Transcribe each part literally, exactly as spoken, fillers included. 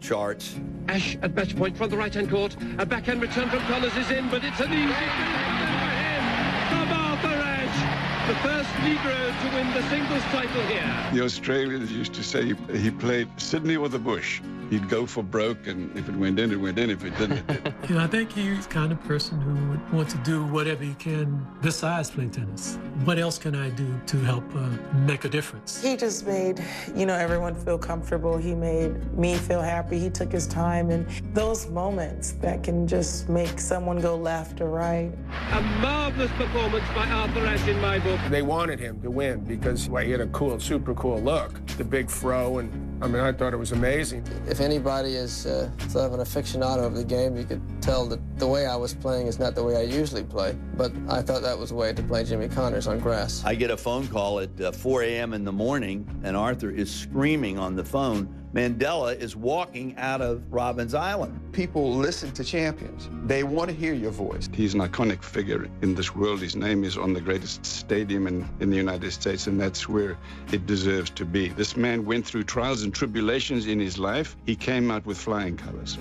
charts. Ashe at match point from the right-hand court. A backhand return from Collins is in, but it's an easy for him. From Arthur Ashe, the first Negro to win the singles title here. The Australians used to say he played Sydney or the bush. He'd go for broke, and if it went in, it went in. If it didn't, it didn't. You know, I think he's the kind of person who would want to do whatever he can besides play tennis. What else can I do to help uh, make a difference? He just made, you know, everyone feel comfortable. He made me feel happy. He took his time, and those moments that can just make someone go left or right. A marvelous performance by Arthur Ashe in my book. They wanted him to win because well, he had a cool, super cool look, the big fro, and I mean, I thought it was amazing. If anybody is uh, sort of an aficionado of the game, you could tell that the way I was playing is not the way I usually play. But I thought that was the way to play Jimmy Connors on grass. I get a phone call at uh, four A M in the morning, and Arthur is screaming on the phone. Mandela is walking out of Robbins Island. People listen to champions. They want to hear your voice. He's an iconic figure in this world. His name is on the greatest stadium in, in the United States, and that's where it deserves to be. This man went through trials and tribulations in his life. He came out with flying colors.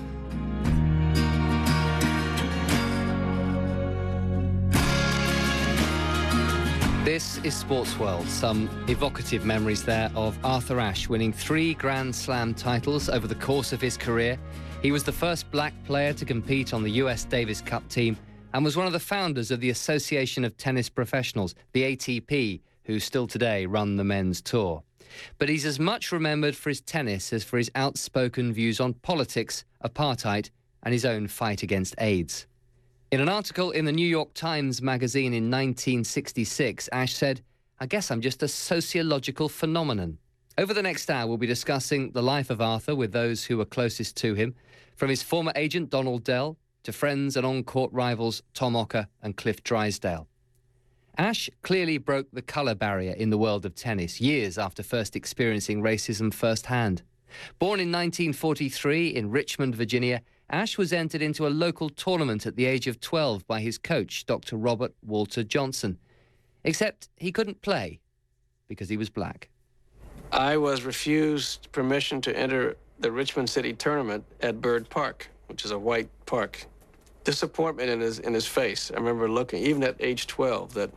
This is Sports World. Some evocative memories there of Arthur Ashe winning three Grand Slam titles over the course of his career. He was the first black player to compete on the U S Davis Cup team and was one of the founders of the Association of Tennis Professionals, the A T P, who still today run the men's tour. But he's as much remembered for his tennis as for his outspoken views on politics, apartheid, and his own fight against AIDS. In an article in the New York Times magazine in nineteen sixty-six, Ashe said, "I guess I'm just a sociological phenomenon." Over the next hour, we'll be discussing the life of Arthur with those who were closest to him, from his former agent Donald Dell to friends and on-court rivals Tom Ocker and Cliff Drysdale. Ashe clearly broke the colour barrier in the world of tennis years after first experiencing racism firsthand. Born in nineteen forty-three in Richmond, Virginia, Ashe was entered into a local tournament at the age of twelve by his coach, Doctor Robert Walter Johnson. Except he couldn't play because he was black. I was refused permission to enter the Richmond City tournament at Byrd Park, which is a white park. Disappointment in his, in his face. I remember looking, even at age twelve, that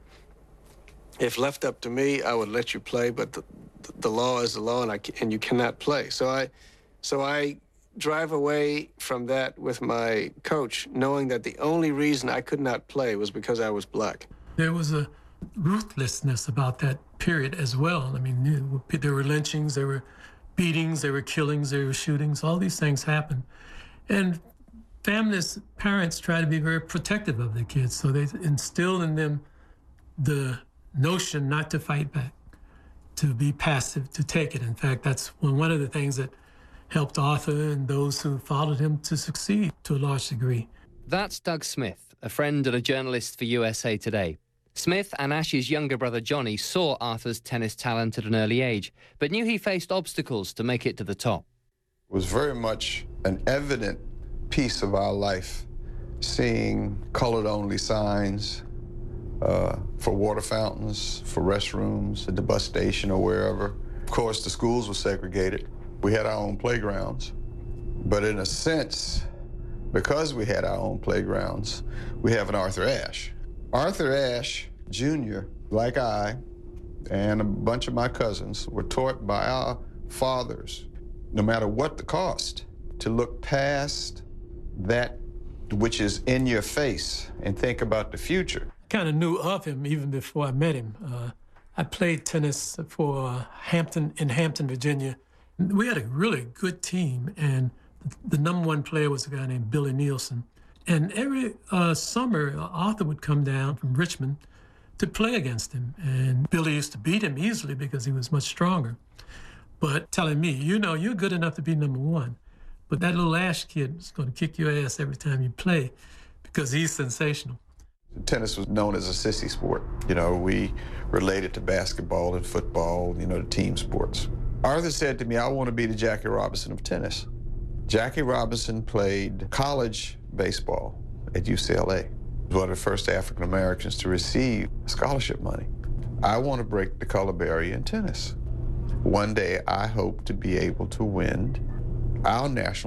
if left up to me, I would let you play, but the, the law is the law, and, I, and you cannot play. So I, so I drive away from that with my coach, knowing that the only reason I could not play was because I was black. There was a ruthlessness about that period as well. I mean, there were lynchings, there were beatings, there were killings, there were shootings. All these things happened. And families, parents try to be very protective of their kids, so they instill in them the notion not to fight back, to be passive, to take it. In fact, that's one of the things that helped Arthur and those who followed him to succeed to a large degree. That's Doug Smith, a friend and a journalist for U S A Today. Smith and Ashe's younger brother Johnny saw Arthur's tennis talent at an early age, but knew he faced obstacles to make it to the top. It was very much an evident piece of our life, seeing colored-only signs uh, for water fountains, for restrooms, at the bus station or wherever. Of course, the schools were segregated. We had our own playgrounds. But in a sense, because we had our own playgrounds, we have an Arthur Ashe. Arthur Ashe, Junior, like I, and a bunch of my cousins, were taught by our fathers, no matter what the cost, to look past that which is in your face and think about the future. I kind of knew of him even before I met him. Uh, I played tennis for uh, Hampton, in Hampton, Virginia. We had a really good team, and the number one player was a guy named Billy Nielsen. And every uh, summer, Arthur would come down from Richmond to play against him. And Billy used to beat him easily because he was much stronger. But telling me, you know, you're good enough to be number one, but that little Ashe kid is going to kick your ass every time you play because he's sensational. Tennis was known as a sissy sport. You know, we related to basketball and football, you know, the team sports. Arthur said to me, I want to be the Jackie Robinson of tennis. Jackie Robinson played college baseball at U C L A. He was one of the first African Americans to receive scholarship money. I want to break the color barrier in tennis. One day, I hope to be able to win our national